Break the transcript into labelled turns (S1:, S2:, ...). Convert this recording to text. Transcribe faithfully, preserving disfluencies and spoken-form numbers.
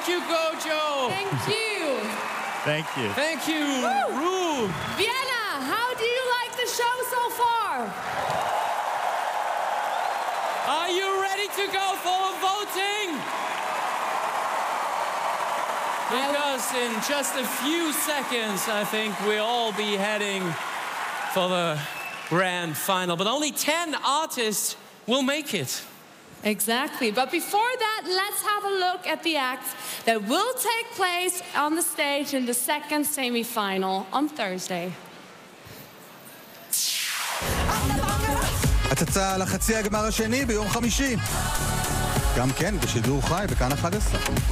S1: Thank you, Gojo.
S2: Thank you.
S3: Thank you.
S1: Thank you, Rube.
S2: Vienna, how do you like the show so far?
S1: Are you ready to go for voting? Because in just a few seconds, I think we'll all be heading for the grand final. But only ten artists will make it.
S2: Exactly. But before that, let's have a look at the acts that will take place on the stage in the second semi-final on Thursday.
S4: הצצה לחצי הגמר השני ביום חמישי. גם כן בשידור חי בכאן אחת עשרה.